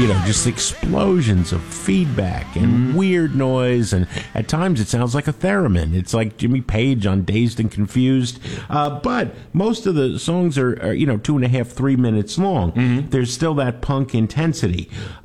just explosions of feedback and weird noise, and at times it sounds like a theremin. It's like Jimmy Page on Dazed and Confused. But most of the songs are 2.5, 3 minutes long. There's still that punk intensity.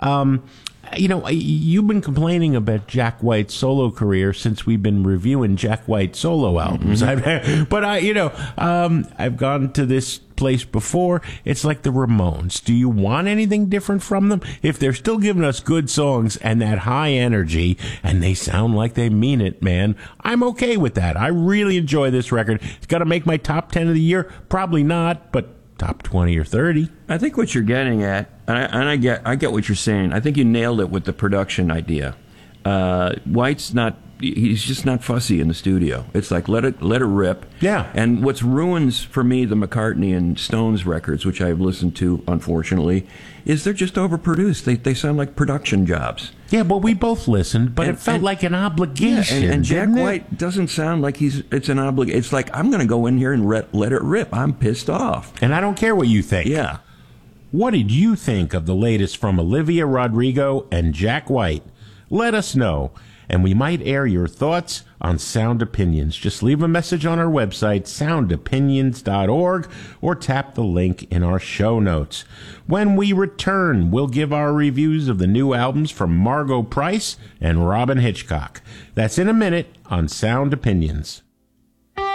You've been complaining about Jack White's solo career since we've been reviewing Jack White solo albums. But I've gone to this place before. It's like the Ramones. Do you want anything different from them? If they're still giving us good songs and that high energy, and they sound like they mean it, man, I'm okay with that. I really enjoy this record. It's got to make my top 10 of the year? Probably not, but top 20 or 30. I think what you're getting at, and I get what you're saying. I think you nailed it with the production idea. White's he's just not fussy in the studio. It's like let it rip. Yeah. And what's ruins for me the McCartney and Stones records, which I've listened to, unfortunately, is they're just overproduced. They sound like production jobs. Yeah, but we both listened, but it felt like an obligation. Yeah, and Jack White doesn't sound like it's an obligation. It's like, I'm going to go in here and let it rip. I'm pissed off. And I don't care what you think. Yeah. What did you think of the latest from Olivia Rodrigo and Jack White? Let us know, and we might air your thoughts on Sound Opinions. Just leave a message on our website, soundopinions.org, or tap the link in our show notes. When we return, we'll give our reviews of the new albums from Margo Price and Robyn Hitchcock. That's in a minute on Sound Opinions.